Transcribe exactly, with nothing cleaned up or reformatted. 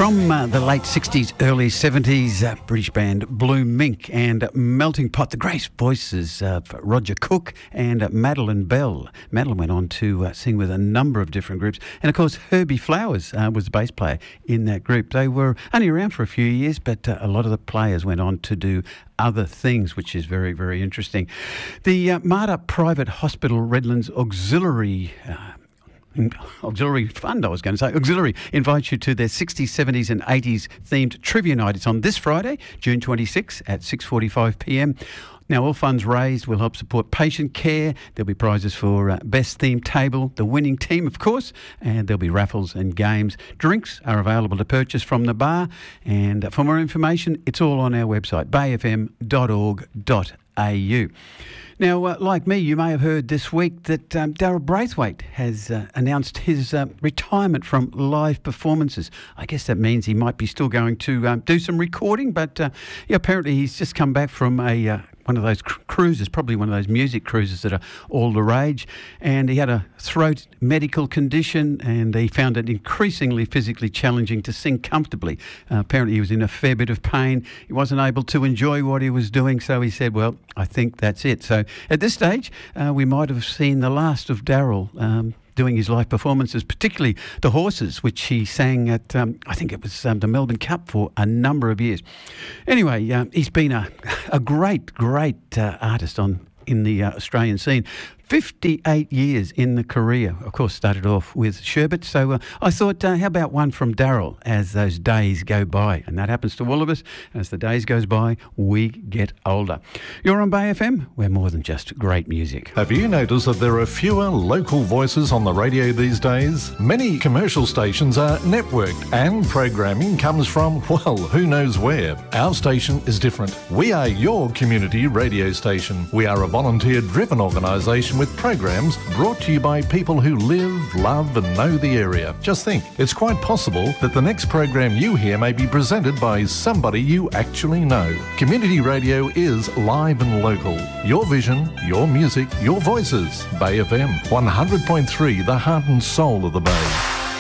From uh, the late sixties, early seventies, uh, British band Blue Mink and Melting Pot, the great voices of Roger Cook and uh, Madeline Bell. Madeline went on to uh, sing with a number of different groups. And, of course, Herbie Flowers uh, was the bass player in that group. They were only around for a few years, but uh, a lot of the players went on to do other things, which is very, very interesting. The uh, Mater Private Hospital Redlands Auxiliary uh, Auxiliary Fund, I was going to say. Auxiliary invites you to their sixties, seventies and eighties themed trivia night. It's on this Friday, June twenty-sixth at six forty-five p m. Now, all funds raised will help support patient care. There'll be prizes for uh, best themed table, the winning team, of course, and there'll be raffles and games. Drinks are available to purchase from the bar. And uh, for more information, it's all on our website, bay f m dot org dot a u. Now, uh, like me, you may have heard this week that um, Daryl Braithwaite has uh, announced his uh, retirement from live performances. I guess that means he might be still going to um, do some recording, but uh, yeah, apparently he's just come back from a uh, one of those cr- cruises, probably one of those music cruises that are all the rage, and he had a throat medical condition, and he found it increasingly physically challenging to sing comfortably. Uh, apparently he was in a fair bit of pain. He wasn't able to enjoy what he was doing, so he said, well, I think that's it. So at this stage, uh, we might have seen the last of Daryl um, doing his live performances, particularly The Horses, which he sang at, um, I think it was um, the Melbourne Cup for a number of years. Anyway, uh, he's been a, a great, great uh, artist on in the uh, Australian scene. fifty-eight years in the career. Of course, started off with Sherbet. So uh, I thought, uh, how about one from Daryl as those days go by? And that happens to all of us. As the days goes by, we get older. You're on Bay F M. We're more than just great music. Have you noticed that there are fewer local voices on the radio these days? Many commercial stations are networked and programming comes from, well, who knows where. Our station is different. We are your community radio station. We are a volunteer-driven organisation with programs brought to you by people who live, love and know the area. Just think, it's quite possible that the next program you hear may be presented by somebody you actually know. Community radio is live and local. Your vision, your music, your voices. Bay F M, one hundred point three, the heart and soul of the Bay.